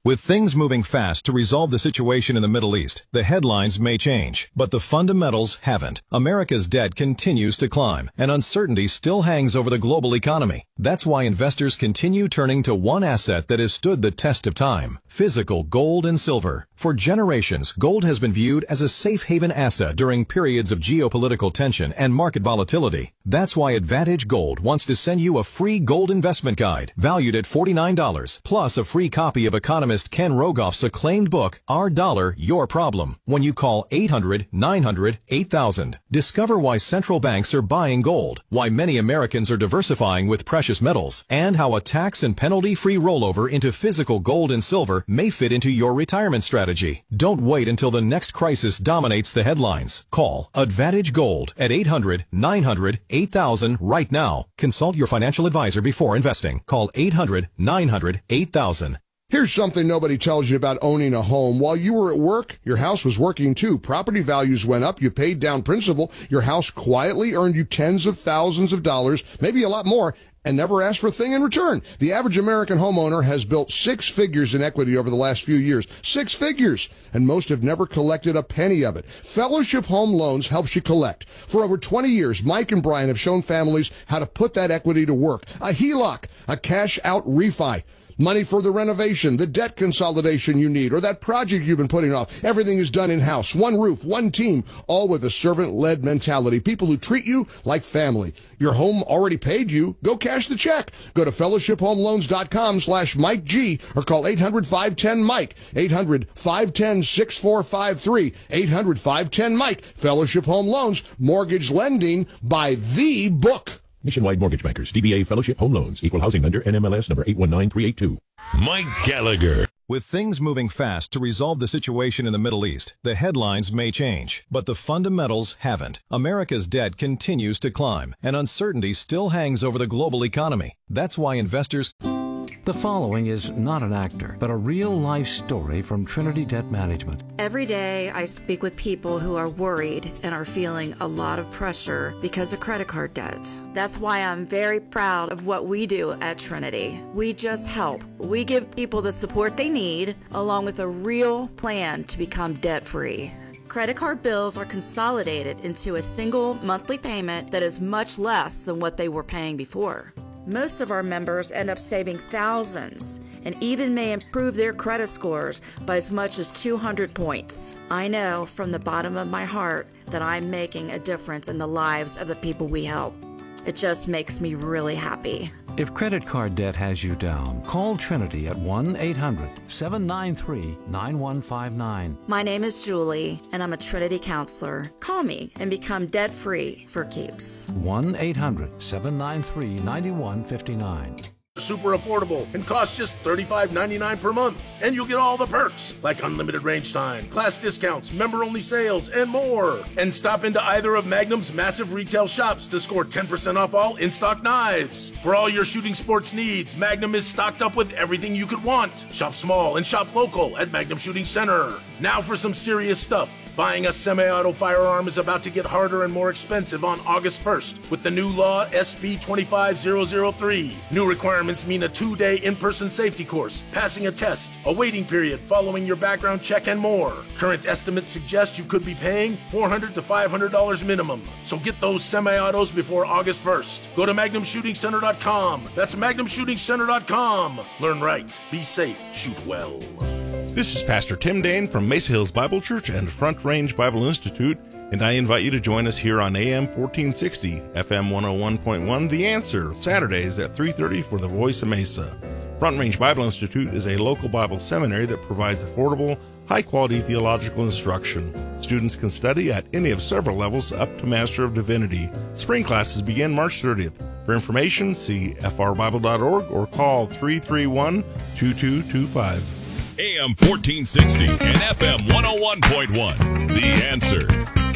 With things moving fast to resolve the situation in the Middle East, the headlines may change, but the fundamentals haven't. America's debt continues to climb, and uncertainty still hangs over the global economy. That's why investors continue turning to one asset that has stood the test of time: physical gold and silver. For generations, gold has been viewed as a safe haven asset during periods of geopolitical tension and market volatility. That's why Advantage Gold wants to send you a free gold investment guide valued at $49, plus a free copy of economist Ken Rogoff's acclaimed book, Our Dollar, Your Problem, when you call 800-900-8000. Discover why central banks are buying gold, why many Americans are diversifying with precious metals, and how a tax and penalty-free rollover into physical gold and silver may fit into your retirement strategy. Don't wait until the next crisis dominates the headlines. Call Advantage Gold at 800-900-8000 right now. Consult your financial advisor before investing. Call 800-900-8000. Here's something nobody tells you about owning a home. While you were at work, your house was working too. Property values went up. You paid down principal. Your house quietly earned you tens of thousands of dollars, maybe a lot more, and never asked for a thing in return. The average American homeowner has built 6 figures in equity over the last few years. 6 figures! And most have never collected a penny of it. Fellowship Home Loans helps you collect. For over 20 years, Mike and Brian have shown families how to put that equity to work. A HELOC, a cash-out refi. Money for the renovation, the debt consolidation you need, or that project you've been putting off. Everything is done in-house. One roof, one team, all with a servant-led mentality. People who treat you like family. Your home already paid you. Go cash the check. Go to fellowshiphomeloans.com/Mike G or call 800-510-MIKE. 800-510-6453. 800-510-MIKE. Fellowship Home Loans. Mortgage lending by the book. Nationwide Mortgage Bankers, DBA Fellowship Home Loans, Equal Housing Lender, NMLS number 819382. Mike Gallagher. With things moving fast to resolve the situation in the Middle East, the headlines may change, but the fundamentals haven't. America's debt continues to climb, and uncertainty still hangs over the global economy. That's why investors... The following is not an actor, but a real-life story from Trinity Debt Management. Every day I speak with people who are worried and are feeling a lot of pressure because of credit card debt. That's why I'm very proud of what we do at Trinity. We just help. We give people the support they need, along with a real plan to become debt-free. Credit card bills are consolidated into a single monthly payment that is much less than what they were paying before. Most of our members end up saving thousands and even may improve their credit scores by as much as 200 points. I know from the bottom of my heart that I'm making a difference in the lives of the people we help. It just makes me really happy. If credit card debt has you down, call Trinity at 1-800-793-9159. My name is Julie, and I'm a Trinity counselor. Call me and become debt-free for keeps. 1-800-793-9159. Super affordable and costs just $35.99 per month. And you'll get all the perks like unlimited range time, class discounts, member-only sales, and more. And stop into either of Magnum's massive retail shops to score 10% off all in-stock knives. For all your shooting sports needs, Magnum is stocked up with everything you could want. Shop small and shop local at Magnum Shooting Center. Now for some serious stuff. Buying a semi-auto firearm is about to get harder and more expensive on August 1st with the new law SB 25003. New requirements mean a 2-day in-person safety course, passing a test, a waiting period following your background check, and more. Current estimates suggest you could be paying $400 to $500 minimum. So get those semi-autos before August 1st. Go to MagnumShootingCenter.com. That's MagnumShootingCenter.com. Learn right, be safe, shoot well. This is Pastor Tim Dane from Mesa Hills Bible Church and Front Range Bible Institute, and I invite you to join us here on AM 1460, FM 101.1, The Answer, Saturdays at 3:30 for the Voice of Mesa. Front Range Bible Institute is a local Bible seminary that provides affordable, high-quality theological instruction. Students can study at any of several levels up to Master of Divinity. Spring classes begin March 30th. For information, see frbible.org or call 331-2225. AM 1460 and FM 101.1. The Answer.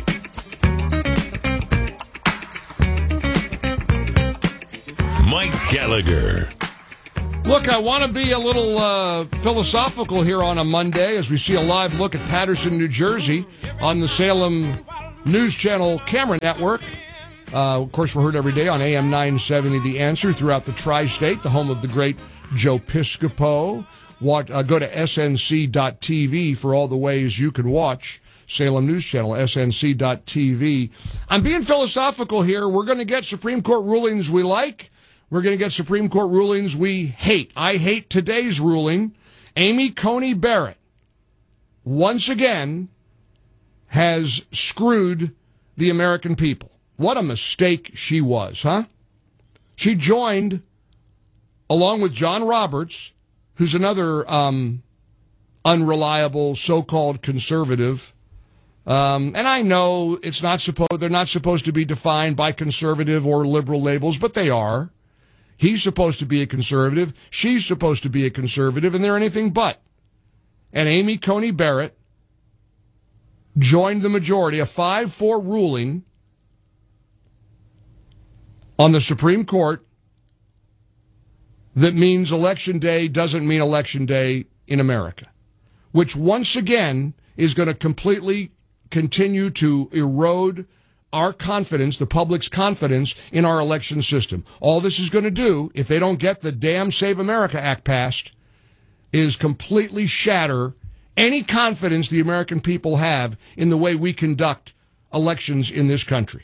Mike Gallagher. Look, I want to be a little philosophical here on a Monday as we see a live look at Paterson, New Jersey on the Salem News Channel camera network. Of course, we're heard every day on AM 970, The Answer, throughout the tri-state, the home of the great Joe Piscopo. Go to snc.tv for all the ways you can watch Salem News Channel, snc.tv. I'm being philosophical here. We're going to get Supreme Court rulings we like. We're going to get Supreme Court rulings we hate. I hate today's ruling. Amy Coney Barrett, once again, has screwed the American people. What a mistake she was, huh? She joined, along with John Roberts, who's another unreliable so-called conservative. And I know they're not supposed to be defined by conservative or liberal labels, but they are. He's supposed to be a conservative. She's supposed to be a conservative, and they're anything but. And Amy Coney Barrett joined the majority, a 5-4 ruling on the Supreme Court that means Election Day doesn't mean Election Day in America, which once again is going to completely continue to erode our confidence, the public's confidence in our election system. All this is going to do, if they don't get the damn Save America Act passed, is completely shatter any confidence the American people have in the way we conduct elections in this country.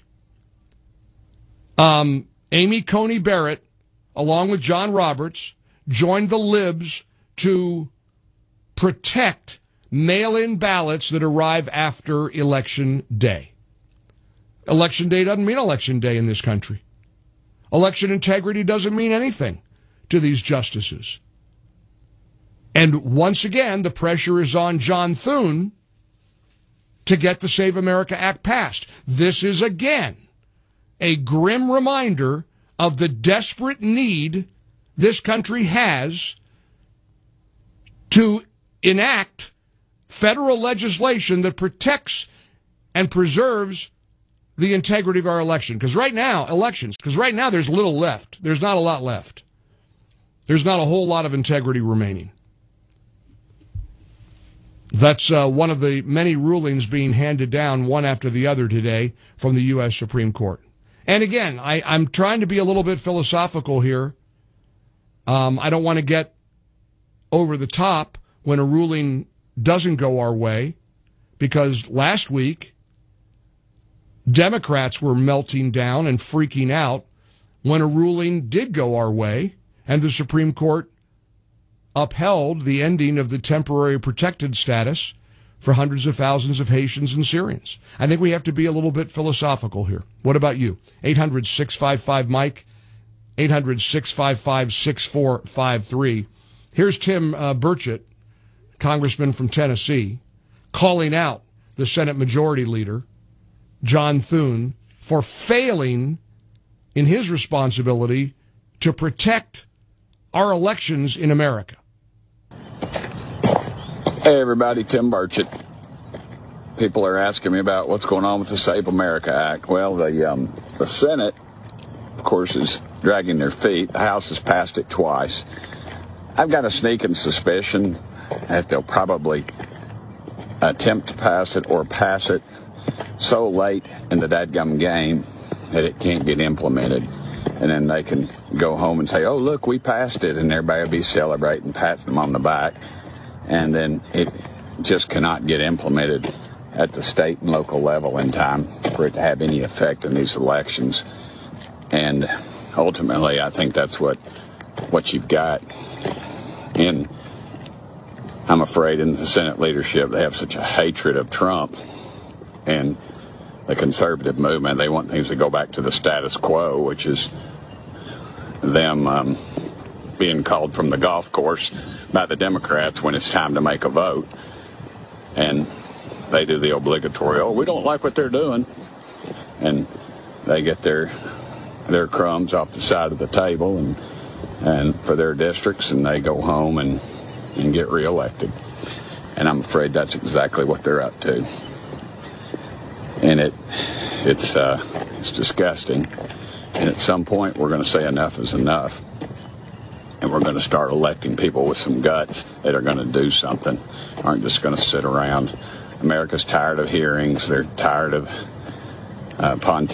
Amy Coney Barrett, along with John Roberts, joined the libs to protect mail-in ballots that arrive after Election Day. Election Day doesn't mean Election Day in this country. Election integrity doesn't mean anything to these justices. And once again, the pressure is on John Thune to get the Save America Act passed. This is, again, a grim reminder of the desperate need this country has to enact federal legislation that protects and preserves the integrity of our election. Because right now, there's little left. There's not a lot left. There's not a whole lot of integrity remaining. That's one of the many rulings being handed down one after the other today from the U.S. Supreme Court. And again, I'm trying to be a little bit philosophical here. I don't want to get over the top when a ruling doesn't go our way, because last week, Democrats were melting down and freaking out when a ruling did go our way, and the Supreme Court upheld the ending of the temporary protected status for hundreds of thousands of Haitians and Syrians. I think we have to be a little bit philosophical here. What about you? 800-655-MIKE, 800-655-6453. Here's Tim Burchett, congressman from Tennessee, calling out the Senate Majority Leader, John Thune, for failing in his responsibility to protect our elections in America. Hey everybody, Tim Burchett. People are asking me about what's going on with the Save America Act. Well, the Senate, of course, is dragging their feet. The House has passed it twice. I've got a sneaking suspicion that they'll probably attempt to pass it or pass it so late in the dadgum game that it can't get implemented. And then they can go home and say, oh, look, we passed it, and everybody will be celebrating, patting them on the back. And then it just cannot get implemented at the state and local level in time for it to have any effect in these elections. And ultimately, I think that's what you've got. And I'm afraid in the Senate leadership, they have such a hatred of Trump and the conservative movement. They want things to go back to the status quo, which is them being called from the golf course by the Democrats when it's time to make a vote. And they do the obligatory, oh, we don't like what they're doing. And they get their crumbs off the side of the table and for their districts, and they go home and get reelected. And I'm afraid that's exactly what they're up to. And it's disgusting. And at some point, we're going to say enough is enough. And we're going to start electing people with some guts that are going to do something, aren't just going to sit around. America's tired of hearings. They're tired of pontificating.